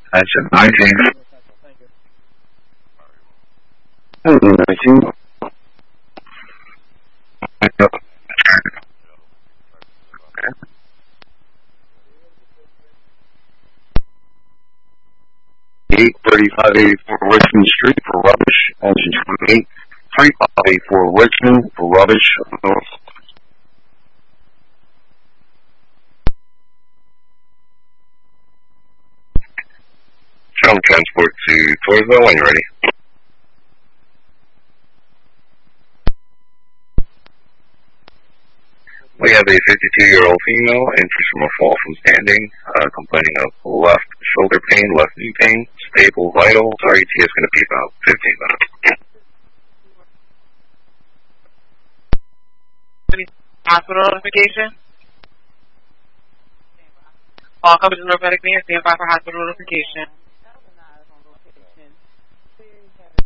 That's at 19. Hello, 19. Eight 3584 Richmond Street for rubbish. Engine 28. 3584 Richmond for rubbish. North. Channel transport to Toursville when you're ready. We have a 52-year-old female entries from a fall from standing, complaining of left shoulder pain, left knee pain, stable, vital. RET is going to be about 15 minutes. Hospital notification. All coverage and paramedic needs stand by for hospital notification.